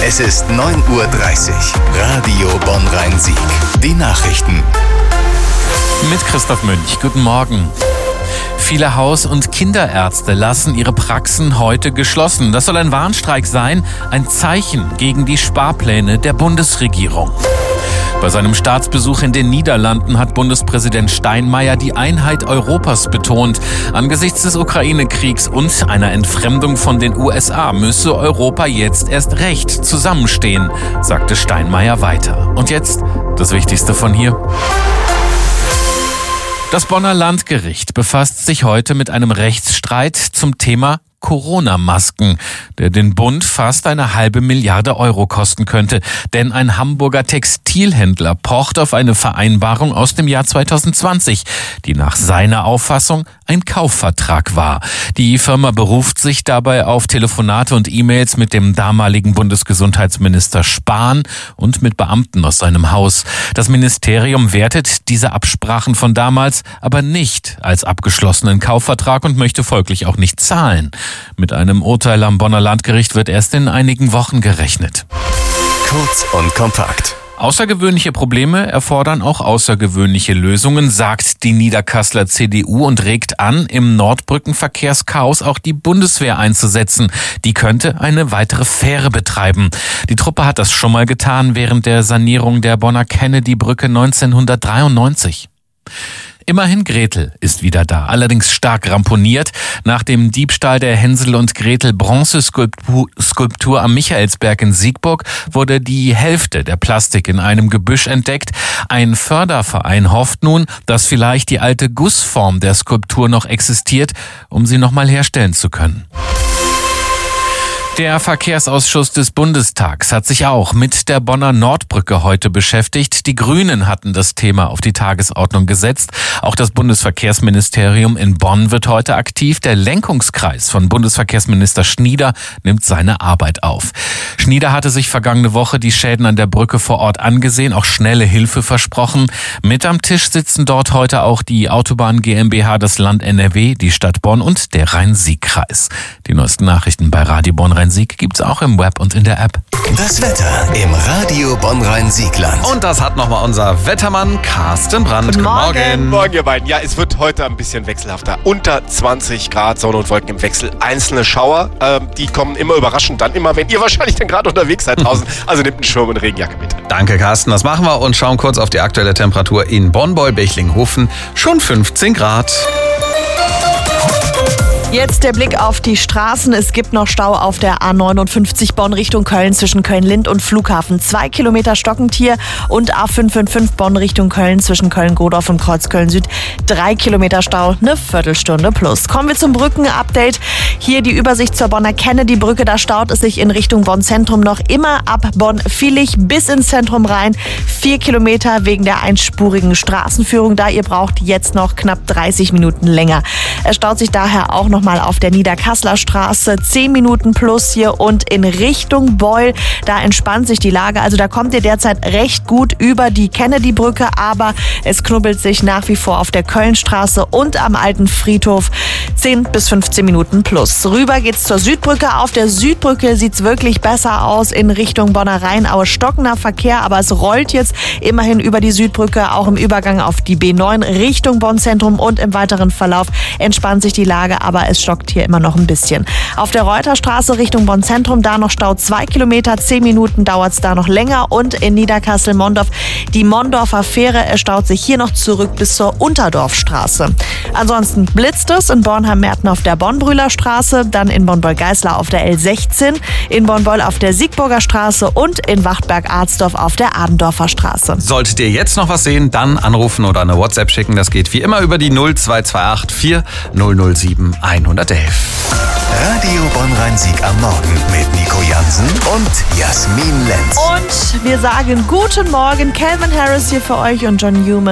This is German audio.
Es ist 9:30 Uhr. Radio Bonn-Rhein-Sieg. Die Nachrichten. Mit Christoph Münch. Guten Morgen. Viele Haus- und Kinderärzte lassen ihre Praxen heute geschlossen. Das soll ein Warnstreik sein, ein Zeichen gegen die Sparpläne der Bundesregierung. Bei seinem Staatsbesuch in den Niederlanden hat Bundespräsident Steinmeier die Einheit Europas betont. Angesichts des Ukraine-Kriegs und einer Entfremdung von den USA müsse Europa jetzt erst recht zusammenstehen, sagte Steinmeier weiter. Und jetzt das Wichtigste von hier. Das Bonner Landgericht befasst sich heute mit einem Rechtsstreit zum Thema Corona-Masken, der den Bund fast 1,5 Milliarde Euro kosten könnte. Denn ein Hamburger Textilhändler pocht auf eine Vereinbarung aus dem Jahr 2020, die nach seiner Auffassung ein Kaufvertrag war. Die Firma beruft sich dabei auf Telefonate und E-Mails mit dem damaligen Bundesgesundheitsminister Spahn und mit Beamten aus seinem Haus. Das Ministerium wertet diese Absprachen von damals aber nicht als abgeschlossenen Kaufvertrag und möchte folglich auch nicht zahlen. Mit einem Urteil am Bonner Landgericht wird erst in einigen Wochen gerechnet. Kurz und kompakt. Außergewöhnliche Probleme erfordern auch außergewöhnliche Lösungen, sagt die Niederkasseler CDU und regt an, im Nordbrückenverkehrschaos auch die Bundeswehr einzusetzen. Die könnte eine weitere Fähre betreiben. Die Truppe hat das schon mal getan während der Sanierung der Bonner Kennedy-Brücke 1993. Immerhin Gretel ist wieder da, allerdings stark ramponiert. Nach dem Diebstahl der Hänsel und Gretel Bronzeskulptur am Michaelsberg in Siegburg wurde die Hälfte der Plastik in einem Gebüsch entdeckt. Ein Förderverein hofft nun, dass vielleicht die alte Gussform der Skulptur noch existiert, um sie nochmal herstellen zu können. Der Verkehrsausschuss des Bundestags hat sich auch mit der Bonner Nordbrücke heute beschäftigt. Die Grünen hatten das Thema auf die Tagesordnung gesetzt. Auch das Bundesverkehrsministerium in Bonn wird heute aktiv. Der Lenkungskreis von Bundesverkehrsminister Schnieder nimmt seine Arbeit auf. Schnieder hatte sich vergangene Woche die Schäden an der Brücke vor Ort angesehen, auch schnelle Hilfe versprochen. Mit am Tisch sitzen dort heute auch die Autobahn GmbH, das Land NRW, die Stadt Bonn und der Rhein-Sieg-Kreis. Die neuesten Nachrichten bei Radio Bonn-Rhein-Sieg gibt's auch im Web und in der App. Das Wetter im Radio Bonn-Rhein-Siegland. Und das hat nochmal unser Wettermann Carsten Brandt. Guten Morgen. Morgen, ihr beiden. Ja, es wird heute ein bisschen wechselhafter. Unter 20 Grad, Sonne und Wolken im Wechsel. Einzelne Schauer, die kommen immer überraschend. Dann immer, wenn ihr wahrscheinlich dann gerade unterwegs seid draußen. Also nehmt einen Schirm und Regenjacke mit. Danke, Carsten. Das machen wir und schauen kurz auf die aktuelle Temperatur in Bonn-Beulbechlinghofen. Schon 15 Grad. Jetzt der Blick auf die Straßen. Es gibt noch Stau auf der A59 Bonn Richtung Köln zwischen Köln-Lind und Flughafen. 2 Kilometer stockend hier und A555 Bonn Richtung Köln zwischen Köln-Godorf und Kreuzköln-Süd. 3 Kilometer Stau, eine Viertelstunde plus. Kommen wir zum Brückenupdate. Hier die Übersicht zur Bonner Kennedy-Brücke. Da staut es sich in Richtung Bonn-Zentrum noch immer ab Bonn-Vilich bis ins Zentrum rein. 4 Kilometer wegen der einspurigen Straßenführung. Da ihr braucht jetzt noch knapp 30 Minuten länger. Es staut sich daher auch noch mal auf der Niederkasseler Straße, 10 Minuten plus hier und in Richtung Beul, da entspannt sich die Lage. Also da kommt ihr derzeit recht gut über die Kennedy-Brücke, aber es knubbelt sich nach wie vor auf der Kölnstraße und am Alten Friedhof 10 bis 15 Minuten plus. Rüber geht's zur Südbrücke. Auf der Südbrücke sieht's wirklich besser aus in Richtung Bonner Rheinaue. Stockender Verkehr, aber es rollt jetzt immerhin über die Südbrücke, auch im Übergang auf die B9 Richtung Bonn-Zentrum und im weiteren Verlauf entspannt sich die Lage, aber es stockt hier immer noch ein bisschen. Auf der Reuterstraße Richtung Bonn-Zentrum, da noch Stau 2 Kilometer, 10 Minuten dauert es da noch länger und in Niederkassel-Mondorf die Mondorfer Fähre, es staut sich hier noch zurück bis zur Unterdorfstraße. Ansonsten blitzt es in Bornheim-Merten auf der Bonn-Brühler Straße, dann in Bonn-Beul-Geislar auf der L16, in Bonn-Beul auf der Siegburger Straße und in Wachtberg-Arzdorf auf der Adendorfer Straße. Solltet ihr jetzt noch was sehen, dann anrufen oder eine WhatsApp schicken. Das geht wie immer über die 0228 4007 111. Radio Bonn-Rhein-Sieg am Morgen mit Nico Jansen und Jasmin Lenz. Und wir sagen guten Morgen. Calvin Harris hier für euch und John Newman.